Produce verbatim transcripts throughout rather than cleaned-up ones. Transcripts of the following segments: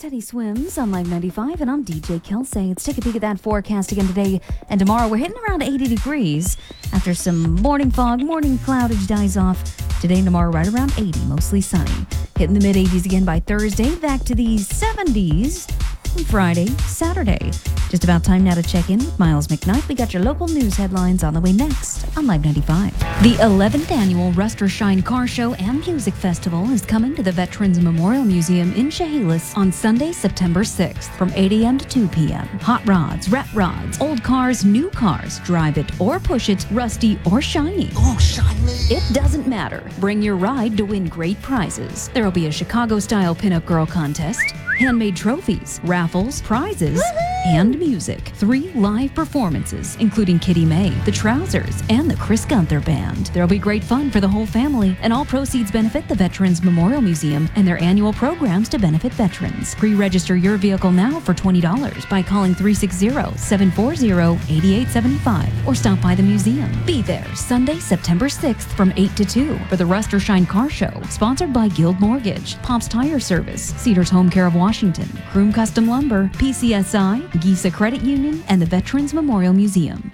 Teddy Swims on Live ninety-five, and I'm D J Kelsey. Let's take a peek at that forecast again today and tomorrow. We're hitting around eighty degrees after some morning fog, morning cloudage dies off. Today and tomorrow, right around eighty, mostly sunny. Hitting the mid-eighties again by Thursday, back to the seventies on Friday, Saturday. Just about time now to check in with Miles McKnight. We got your local news headlines on the way next on Live ninety-five. The eleventh annual Rust or Shine Car Show and Music Festival is coming to the Veterans Memorial Museum in Chehalis on Sunday, September sixth from eight a.m. to two p.m. Hot rods, rat rods, old cars, new cars, drive it or push it, rusty or shiny. Oh, shiny! It doesn't matter. Bring your ride to win great prizes. There will be a Chicago-style pinup girl contest, handmade trophies, raffles, prizes, and music. Three live performances, including Kitty May, The Trousers, and the Chris Gunther Band. There'll be great fun for the whole family, and all proceeds benefit the Veterans Memorial Museum and their annual programs to benefit veterans. Pre-register your vehicle now for twenty dollars by calling three six zero, seven four zero, eight eight seven five or stop by the museum. Be there Sunday, September sixth from eight to two for the Rust or Shine Car Show, sponsored by Guild Mortgage, Pop's Tire Service, Cedars Home Care of Washington, Croom Custom Lumber, P C S I, Gisa Credit Union, and the Veterans Memorial Museum.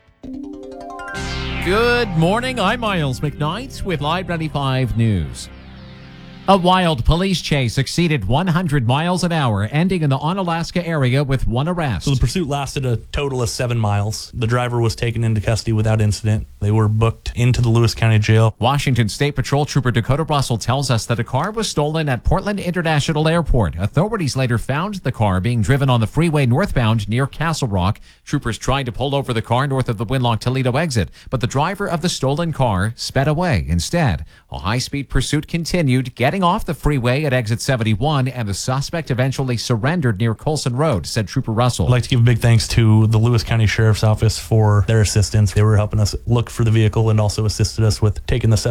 Good morning. I'm Miles McKnight with Live ninety-five News. A wild police chase exceeded one hundred miles an hour, ending in the Onalaska area with one arrest. So the pursuit lasted a total of seven miles. The driver was taken into custody without incident. They were booked into the Lewis County Jail. Washington State Patrol Trooper Dakota Russell tells us that a car was stolen at Portland International Airport. Authorities later found the car being driven on the freeway northbound near Castle Rock. Troopers tried to pull over the car north of the Winlock Toledo exit, but the driver of the stolen car sped away instead. A high-speed pursuit continued, getting off the freeway at exit seventy-one, and the suspect eventually surrendered near Colson Road, said Trooper Russell. I'd like to give a big thanks to the Lewis County Sheriff's Office for their assistance. They were helping us look for the vehicle and also assisted us with taking the